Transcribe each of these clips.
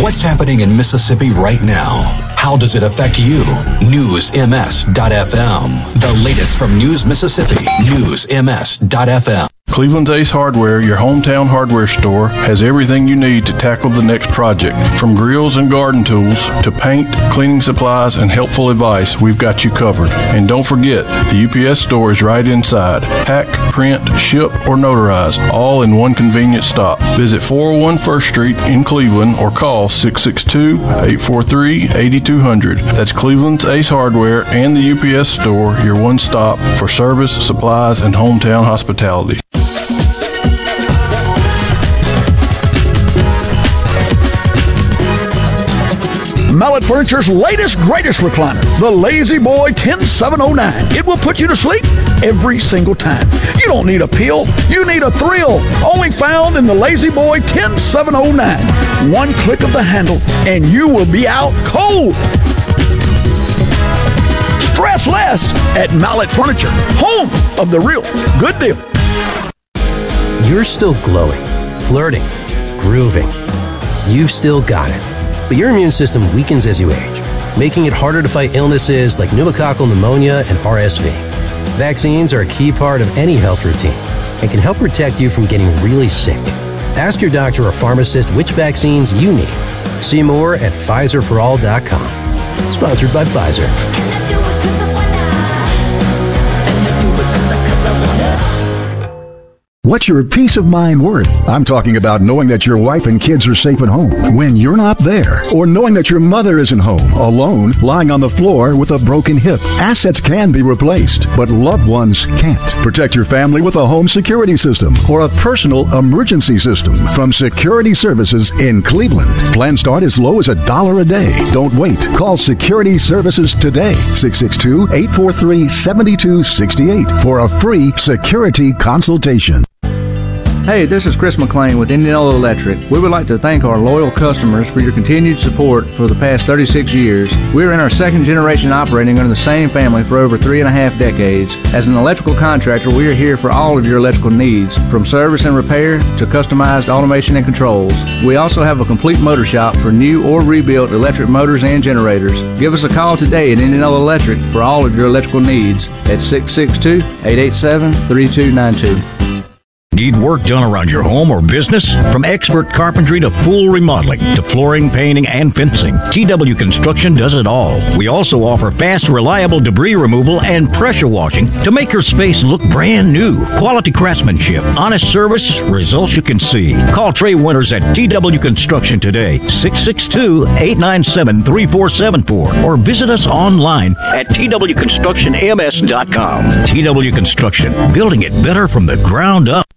What's happening in Mississippi right now? How does it affect you? NewsMS.FM. The latest from News Mississippi. NewsMS.FM. Cleveland's Ace Hardware, your hometown hardware store, has everything you need to tackle the next project. From grills and garden tools to paint, cleaning supplies, and helpful advice, we've got you covered. And don't forget, the UPS store is right inside. Pack, print, ship, or notarize, all in one convenient stop. Visit 401 First Street in Cleveland or call 662-843-8200. That's Cleveland's Ace Hardware and the UPS store, your one stop for service, supplies, and hometown hospitality. Mallet Furniture's latest, greatest recliner, the Lazy Boy 10709. It will put you to sleep every single time. You don't need a pill, you need a thrill. Only found in the Lazy Boy 10709. One click of the handle and you will be out cold. Stress less at Mallet Furniture, home of the real good deal. You're still glowing, flirting, grooving. You've still got it. But your immune system weakens as you age, making it harder to fight illnesses like pneumococcal pneumonia and RSV. Vaccines are a key part of any health routine and can help protect you from getting really sick. Ask your doctor or pharmacist which vaccines you need. See more at PfizerForAll.com. Sponsored by Pfizer. What's your peace of mind worth? I'm talking about knowing that your wife and kids are safe at home when you're not there, or knowing that your mother isn't home, alone, lying on the floor with a broken hip. Assets can be replaced, but loved ones can't. Protect your family with a home security system or a personal emergency system from Security Services in Cleveland. Plans start as low as $1 a day. Don't wait. Call Security Services today, 662-843-7268 for a free security consultation. Hey, this is Chris McLean with Indianola Electric. We would like to thank our loyal customers for your continued support for the past 36 years. We're in our second generation operating under the same family for over 3.5 decades. As an electrical contractor, we are here for all of your electrical needs, from service and repair to customized automation and controls. We also have a complete motor shop for new or rebuilt electric motors and generators. Give us a call today at Indianola Electric for all of your electrical needs at 662-887-3292. Need work done around your home or business? From expert carpentry to full remodeling to flooring, painting, and fencing, TW Construction does it all. We also offer fast, reliable debris removal and pressure washing to make your space look brand new. Quality craftsmanship, honest service, results you can see. Call Trey Winters at TW Construction today, 662-897-3474, or visit us online at twconstructionms.com. TW Construction, building it better from the ground up.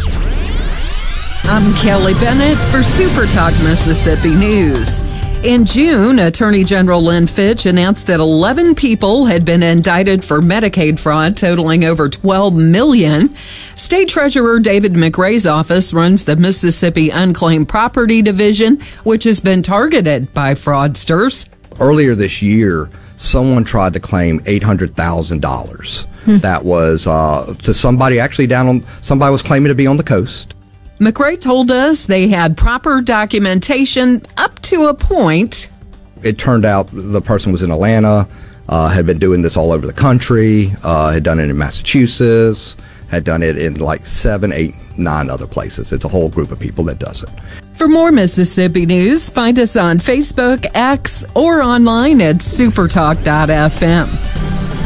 I'm Kelly Bennett for Super Talk Mississippi News. In June, Attorney General Lynn Fitch announced that 11 people had been indicted for Medicaid fraud totaling over $12 million. State Treasurer David McRae's office runs the Mississippi Unclaimed Property Division, which has been targeted by fraudsters. Earlier this year, someone tried to claim $800,000. That was to somebody actually somebody was claiming to be on the coast. McRae told us they had proper documentation up to a point. It turned out the person was in Atlanta, had been doing this all over the country, had done it in Massachusetts, had done it in like 7, 8, 9 other places. It's a whole group of people that does it. For more Mississippi news, find us on Facebook, X, or online at supertalk.fm.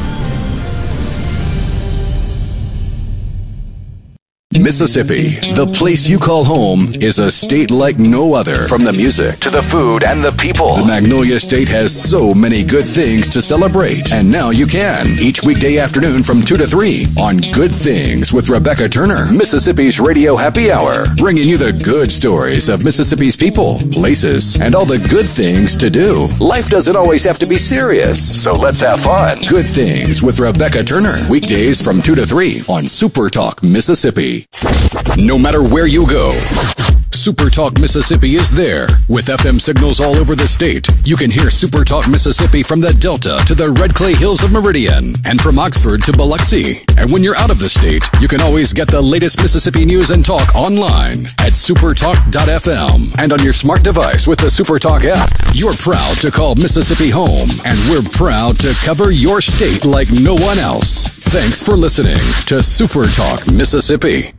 Mississippi, the place you call home, is a state like no other. From the music to the food and the people, the Magnolia State has so many good things to celebrate. And now you can, each weekday afternoon from 2 to 3 on Good Things with Rebecca Turner, Mississippi's Radio Happy Hour, bringing you the good stories of Mississippi's people, places, and all the good things to do. Life doesn't always have to be serious, so let's have fun. Good Things with Rebecca Turner, weekdays from 2 to 3 on Super Talk Mississippi. No matter where you go, Super Talk Mississippi is there. With FM signals all over the state, you can hear Super Talk Mississippi from the Delta to the Red Clay Hills of Meridian and from Oxford to Biloxi. And when you're out of the state, you can always get the latest Mississippi news and talk online at supertalk.fm and on your smart device with the Super Talk app. You're proud to call Mississippi home, and we're proud to cover your state like no one else. Thanks for listening to Super Talk Mississippi.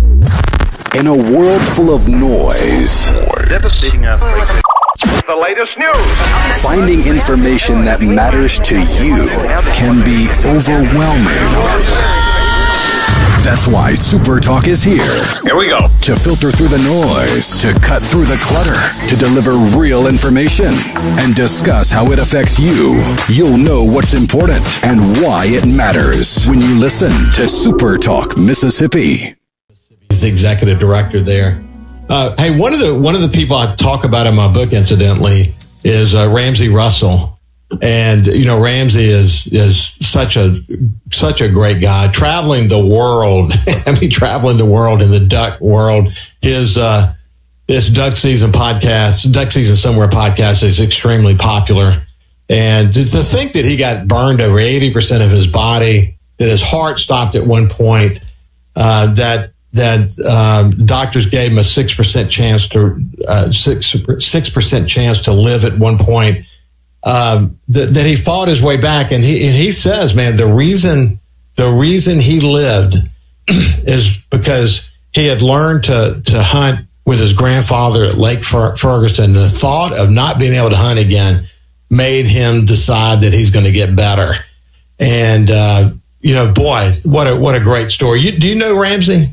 In a world full of noise, devastating earthquake. The latest news. Finding information that matters to you can be overwhelming. That's why Super Talk is here. Here we go. To filter through the noise, to cut through the clutter, to deliver real information, and discuss how it affects you. You'll know what's important and why it matters when you listen to Super Talk Mississippi. He's the executive director there. Hey, one of the people I talk about in my book, incidentally, is Ramsey Russell. And, you know, Ramsey is such a great guy, traveling the world. Traveling the world in the duck world. His Duck Season podcast, Duck Season Somewhere podcast, is extremely popular. And to think that he got burned over 80% of his body, that his heart stopped at one point, that doctors gave him a 6% chance to 6% chance to live at one point. That he fought his way back, and he says, man, the reason he lived is because he had learned to hunt with his grandfather at Lake Ferguson. The thought of not being able to hunt again made him decide that he's going to get better. And boy, what a great story. Do you know Ramsey?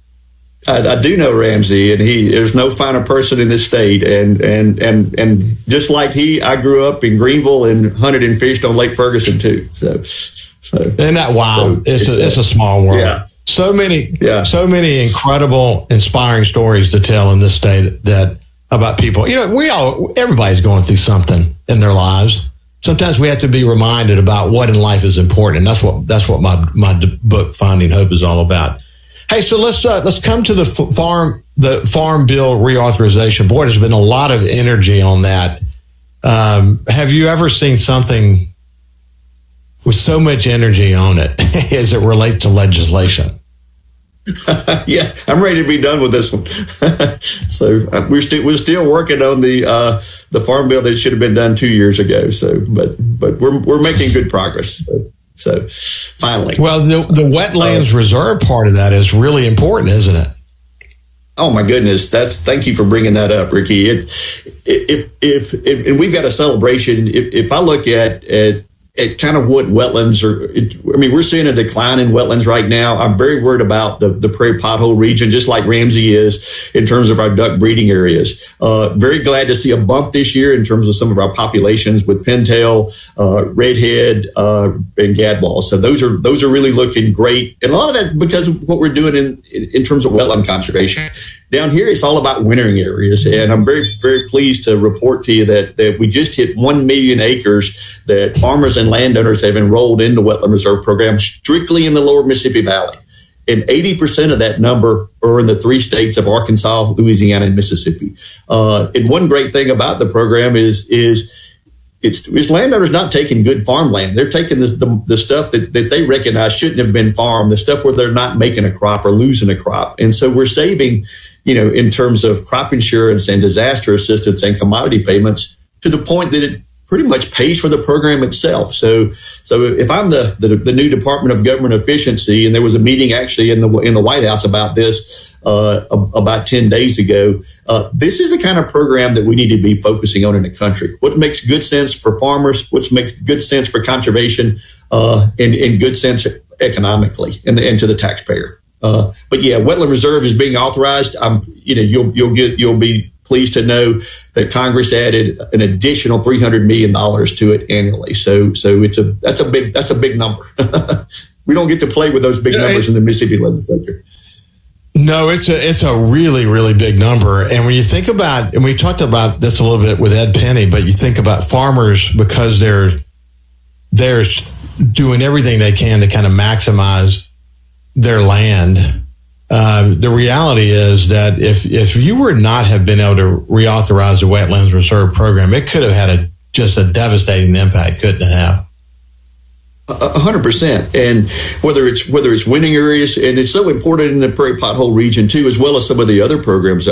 I do know Ramsey, and there's no finer person in this state. And just like I grew up in Greenville and hunted and fished on Lake Ferguson too. So isn't that wild? So it's a small world. Yeah. So many incredible, inspiring stories to tell in this state that about people. You know, everybody's going through something in their lives. Sometimes we have to be reminded about what in life is important. And that's what my book Finding Hope is all about. Hey, so let's come to the farm bill reauthorization. Boy, there's been a lot of energy on that. Have you ever seen something with so much energy on it as it relates to legislation? Yeah, I'm ready to be done with this one. So we're still working on the farm bill that should have been done 2 years ago. So, but we're making good progress. So finally. Well, the wetlands reserve part of that is really important, isn't it? Oh my goodness. Thank you for bringing that up, Ricky. And we've got a celebration. If I look at kind of what wetlands are, we're seeing a decline in wetlands right now. I'm very worried about the prairie pothole region, just like Ramsey is in terms of our duck breeding areas. Very glad to see a bump this year in terms of some of our populations with pintail, redhead, and gadwall. So those are really looking great. And a lot of that because of what we're doing in terms of wetland conservation. Down here, it's all about wintering areas, and I'm very, very pleased to report to you that we just hit 1 million acres that farmers and landowners have enrolled in the Wetland Reserve Program strictly in the lower Mississippi Valley. And 80% of that number are in the 3 states of Arkansas, Louisiana, and Mississippi. And one great thing about the program is landowners not taking good farmland. They're taking the stuff that they recognize shouldn't have been farmed, the stuff where they're not making a crop or losing a crop. And so we're saving, in terms of crop insurance and disaster assistance and commodity payments to the point that it pretty much pays for the program itself. So if I'm the new Department of Government Efficiency, and there was a meeting actually in the White House about this about 10 days ago, this is the kind of program that we need to be focusing on in the country. What makes good sense for farmers, what makes good sense for conservation, and good sense economically and to the taxpayer. But yeah, Wetland Reserve is being authorized. You'll be pleased to know that Congress added an additional $300 million to it annually. So that's a big number. We don't get to play with those big numbers in the Mississippi legislature. No, it's a really, really big number. And when you think about, and we talked about this a little bit with Ed Penny, but you think about farmers because they're doing everything they can to kind of maximize their land. the reality is that if you were not have been able to reauthorize the Wetlands Reserve Program, it could have had just a devastating impact, couldn't it have? 100%. And whether it's winning areas, and it's so important in the prairie pothole region too, as well as some of the other programs